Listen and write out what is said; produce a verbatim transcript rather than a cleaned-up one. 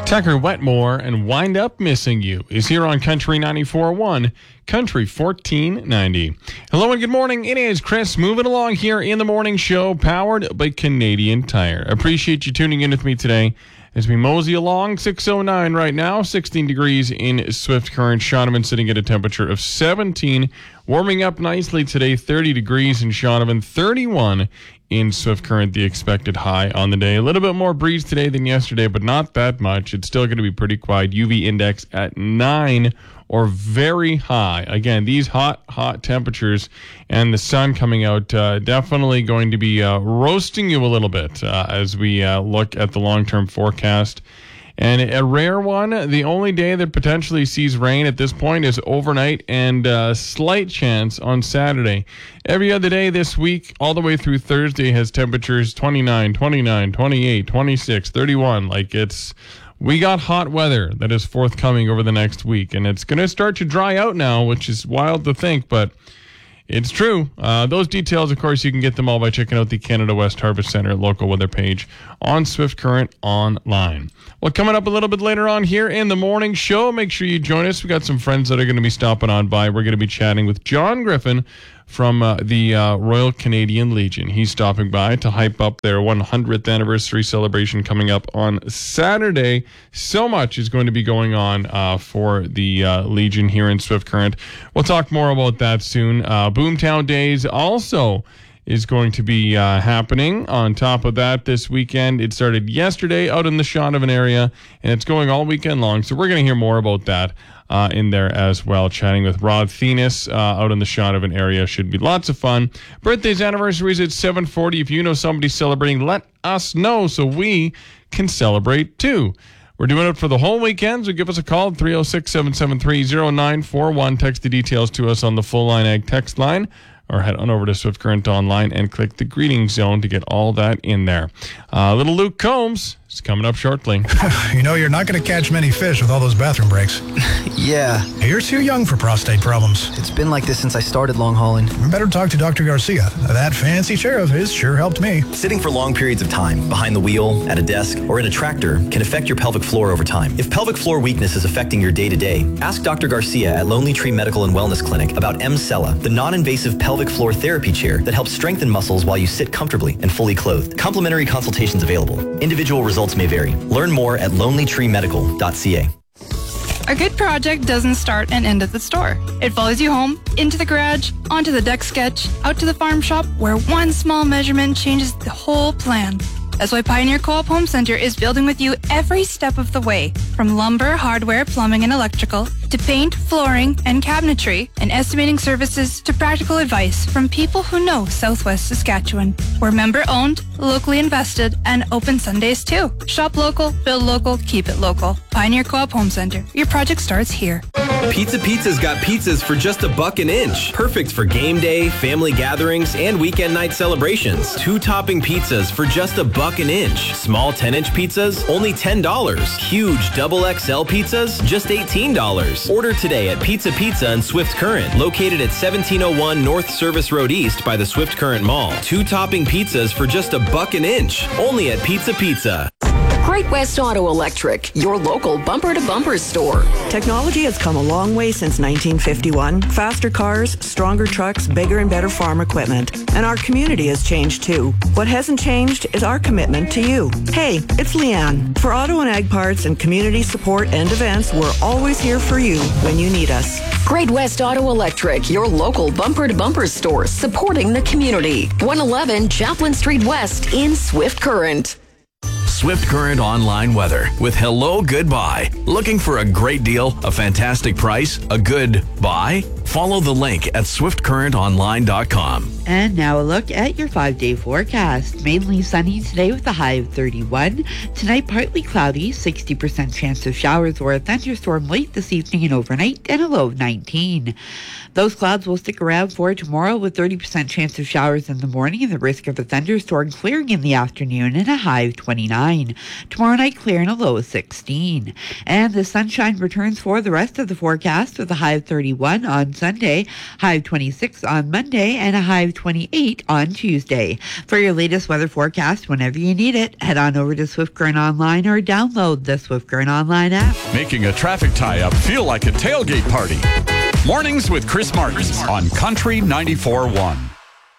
Tucker Wetmore and Wind Up Missing You is here on Country ninety-four point one, Country fourteen ninety. Hello and good morning. It is Chris moving along here in the morning show powered by Canadian Tire. Appreciate you tuning in with me today as we mosey along. six oh nine right now, sixteen degrees in Swift Current. Shaunavon sitting at a temperature of seventeen. Warming up nicely today, thirty degrees in Shaunavon, thirty-one in Swift Current, the expected high on the day. A little bit more breeze today than yesterday, but not that much. It's still going to be pretty quiet. U V index at nine or very high. Again, these hot, hot temperatures and the sun coming out uh, definitely going to be uh, roasting you a little bit uh, as we uh, look at the long-term forecast. And a rare one, the only day that potentially sees rain at this point is overnight and a slight chance on Saturday. Every other day this week, all the way through Thursday, has temperatures twenty-nine, twenty-nine, twenty-eight, twenty-six, thirty-one. Like it's, we got hot weather that is forthcoming over the next week. And it's going to start to dry out now, which is wild to think, but it's true. Uh, those details, of course, you can get them all by checking out the Canada West Harvest Center local weather page on Swift Current online. Well, coming up a little bit later on here in the morning show, make sure you join us. We got some friends that are going to be stopping on by. We're going to be chatting with John Griffin from uh, the uh, Royal Canadian Legion. He's stopping by to hype up their one hundredth anniversary celebration coming up on Saturday. So much is going to be going on uh, for the uh, Legion here in Swift Current. We'll talk more about that soon. Uh, Boomtown Days also is going to be uh, happening. On top of that, this weekend, it started yesterday out in the Shaunavon area, and it's going all weekend long. So we're going to hear more about that uh, in there as well. Chatting with Rod Thenis uh, out in the Shaunavon area should be lots of fun. Birthdays, anniversaries at seven forty. If you know somebody celebrating, let us know so we can celebrate too. We're doing it for the whole weekend, so give us a call at three oh six, seven seven three, oh nine four one. Text the details to us on the Full Line Ag text line, or head on over to Swift Current Online and click the greeting zone to get all that in there. Uh, little Luke Combs is coming up shortly. You know, you're not going to catch many fish with all those bathroom breaks. Yeah. You're too young for prostate problems. It's been like this since I started long hauling. You better talk to Doctor Garcia. That fancy chair of his sure helped me. Sitting for long periods of time, behind the wheel, at a desk, or in a tractor, can affect your pelvic floor over time. If pelvic floor weakness is affecting your day-to-day, ask Doctor Garcia at Lonely Tree Medical and Wellness Clinic about M-Cella, the non-invasive pelvic floor therapy chair that helps strengthen muscles while you sit comfortably and fully clothed. Complimentary consultations available. Individual results may vary. Learn more at lonely tree medical dot c a. A good project doesn't start and end at the store. It follows you home, into the garage, onto the deck sketch, out to the farm shop, where one small measurement changes the whole plan. That's why Pioneer Co-op Home Center is building with you every step of the way, from lumber, hardware, plumbing, and electrical, to paint, flooring, and cabinetry, and estimating services to practical advice from people who know Southwest Saskatchewan. We're member-owned, locally invested, and open Sundays too. Shop local, build local, keep it local. Pioneer Co-op Home Center. Your project starts here. Pizza Pizza's got pizzas for just a buck an inch. Perfect for game day, family gatherings, and weekend night celebrations. Two topping pizzas for just a buck an inch. Small ten-inch pizzas, only ten dollars. Huge double X L pizzas, just eighteen dollars. Order today at Pizza Pizza in Swift Current, located at seventeen oh one North Service Road East by the Swift Current Mall. Two topping pizzas for just a buck an inch, only at Pizza Pizza. Great West Auto Electric, your local bumper-to-bumper store. Technology has come a long way since nineteen fifty-one. Faster cars, stronger trucks, bigger and better farm equipment. And our community has changed too. What hasn't changed is our commitment to you. Hey, it's Leanne. For auto and ag parts and community support and events, we're always here for you when you need us. Great West Auto Electric, your local bumper-to-bumper store supporting the community. one eleven Chaplin Street West in Swift Current. Swift Current Online Weather with Hello Goodbye. Looking for a great deal, a fantastic price, a good buy? Follow the link at swift current online dot com. And now a look at your five-day forecast. Mainly sunny today with a high of thirty-one. Tonight, partly cloudy, sixty percent chance of showers or a thunderstorm late this evening and overnight, and a low of nineteen. Those clouds will stick around for tomorrow with thirty percent chance of showers in the morning and the risk of a thunderstorm clearing in the afternoon and a high of twenty-nine. Tomorrow night, clear and a low of sixteen. And the sunshine returns for the rest of the forecast with a high of thirty-one on Sunday, high of twenty-six on Monday, and a high of twenty-eight on Tuesday. For your latest weather forecast, whenever you need it, head on over to Swift Current Online or download the Swift Current Online app. Making a traffic tie-up feel like a tailgate party. Mornings with Chris Martin on Country ninety-four point one.